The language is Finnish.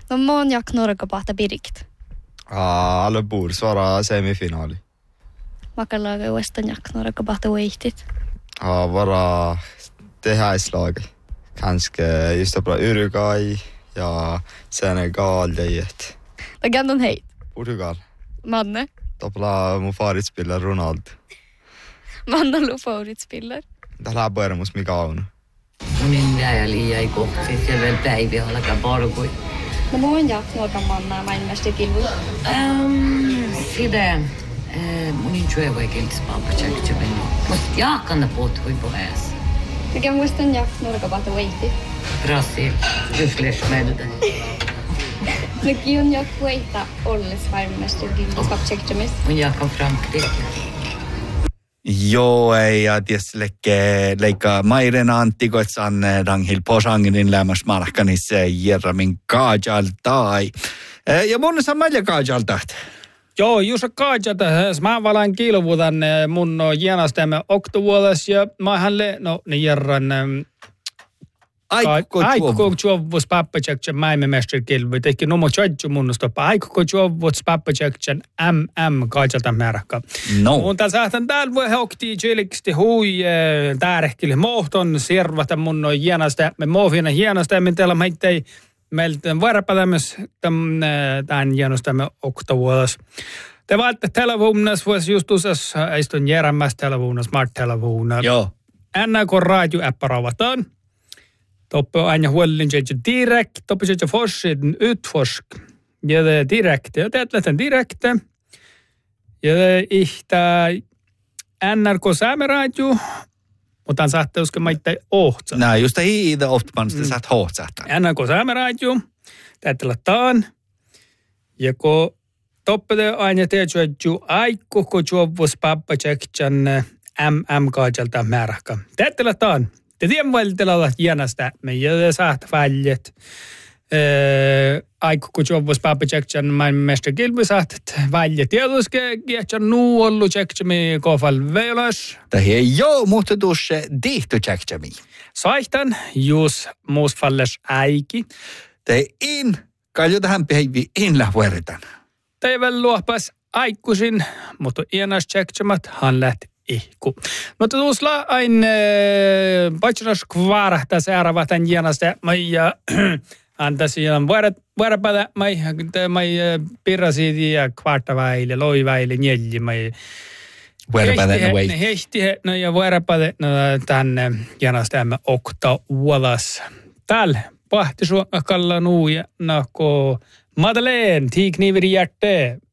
No mä oon jak Norga pahta pirikit. Alle bor svara semifinaali. Makalaga uudestaan jak Norga pahta uihtit. Vara tehäislaagi. Kanske just bra Uruguay ja Senegal det. Vad kan hej? Portugal. Manne? Topla mun favoritspelare Ronaldo. Manne on favoritspelare. Tällä börjamos mikä on. Niin jäi jäi kohti se vielä päiviä alkaa porkui. No mä oon jak Norga manna maailmasta kilvu. Sitä mun intyö voi kiltispaa projekti mennä. Mut jaakanna puhutui puheessa. Mikä muistan jak Norga pahta uihtit. Brasil, yhdessä Nytkin on jak uihta olles maailmasta kilvu projektimis. Mun jaakan Frankrike. Joo, ja tietysti leikkaa Mairen Antikoitsan ranghil posangin lämmäs malkanissa järmin kaajal tai. Ja mun samalla kaajal tahti. Joo, Jussa Kaajata, mä valain kilvuutan mun jänästämme oktovuodas ja mä hänelle, no niin järran Aikko juovus pappajäksän mäimemesteri kilvu. Tehkin numo tjadju munnustoppa. Aikko juovus pappajäksän MM Kaajalta määräkkä. No. Mutta sähtän täällä voi hoktii tjiliksti hui tärkille mohton sirvata mun jänästä. Me mohvina jänästä, me teillä meittei meiltä varapadamis tämän jänästämme oktovuodas. Te vaatte televuunnas vois just usas eistun järmäs televuunnas, smart televuunnas. Joo. NRK radio-appa ravataan. Toppe on aina huolin direkt, toppe se forsin utforsk. Ja det direkt, ja det lähtee direkt. Ja det ihtä NRK Saameradio, mutta on saatte uske maittain ohtsa. Nää just hiitä oftmansta saat hohtsahtaa. NRK Saameradio, tätä lataan. Ja kun toppe on aina teetsä, että aikko kun juovus pappajäksän MM Kaajalta määräkkä. Tätä lataan. Te tiedän valtella jäänästä, ja saat väljet. Aikko kun juovus pappajäksän maailmesta kilpisahtat väljet. Tietysti kietsän nuu ollut jäksämi kofal velas. Tämä ei ole mutta tuossa dihtu jäksämi. Saihtan, jos muus falles äiki. Tämä in, kalju tähän päivi in lähvueritan. Tämä vielä luopas aikuisin, mutta iänas jäksämät han lähti. Ihku. Mutta tuossa ain paitseras kvarahta seuraava tämän jänästä. Ja antaisi varpada, mai pirrasiiti ja kvartaväille, loiväille, njälji, mai hehti, no ja varpada tänne jänästämme okta vuodas. Täällä pahtisuokalla nuu ja nako Madeleine, tiikniviri jätte.